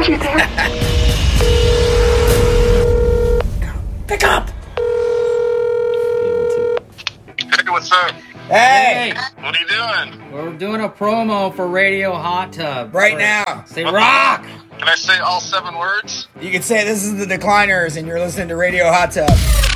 Are you there? Pick up! Hey, what's up? Hey! What are you doing? We're doing a promo for Radio Hot Tub. Right now. Say rock! Can I say all 7 words? You can say this is the Decliners and you're listening to Radio Hot Tub.